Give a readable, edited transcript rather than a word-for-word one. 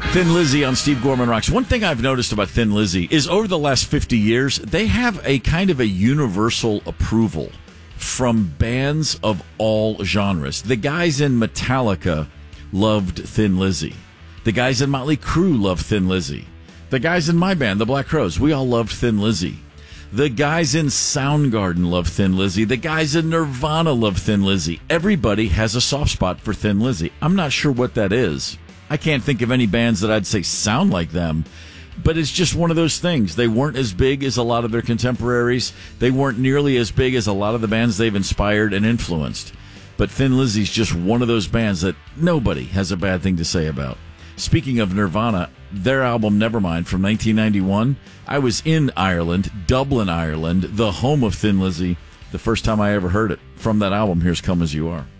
Thin Lizzy on Steve Gorman Rocks. One thing I've noticed about Thin Lizzy is over the last 50 years, they have a kind of a universal approval from bands of all genres. The guys in Metallica loved Thin Lizzy. The guys in Motley Crue loved Thin Lizzy. The guys in my band, the Black Crowes, we all loved Thin Lizzy. The guys in Soundgarden love Thin Lizzy. The guys in Nirvana love Thin Lizzy. Everybody has a soft spot for Thin Lizzy. I'm not sure what that is. I can't think of any bands that I'd say sound like them, but it's just one of those things. They weren't as big as a lot of their contemporaries. They weren't nearly as big as a lot of the bands they've inspired and influenced. But Thin Lizzy's just one of those bands that nobody has a bad thing to say about. Speaking of Nirvana, their album Nevermind from 1991, I was in Ireland, Dublin, Ireland, the home of Thin Lizzy, the first time I ever heard it. From that album, here's Come As You Are.